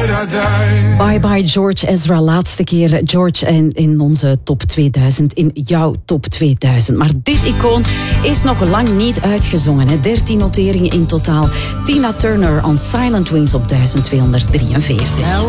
Bye bye George Ezra, laatste keer George in onze top 2000, in jouw top 2000. Maar dit icoon is nog lang niet uitgezongen. Hè. 13 noteringen in totaal. Tina Turner on Silent Wings op 1243.